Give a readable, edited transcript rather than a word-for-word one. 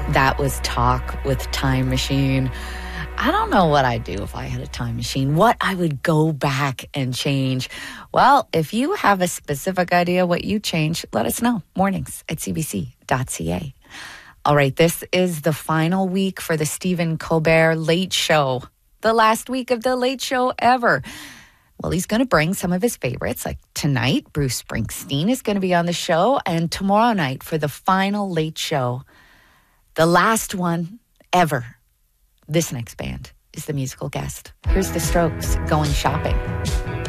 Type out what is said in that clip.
That was Talk with Time Machine. I don't know what I'd do if I had a time machine, what I would go back and change. Well, if you have a specific idea what you change, let us know. mornings@cbc.ca. All right, this is the final week for the Stephen Colbert Late Show. The last week of the Late Show ever. Well, he's going to bring some of his favorites. Like tonight, Bruce Springsteen is going to be on the show. And tomorrow night for the final Late Show, the last one ever, this next band is the musical guest. Here's the Strokes, Going Shopping.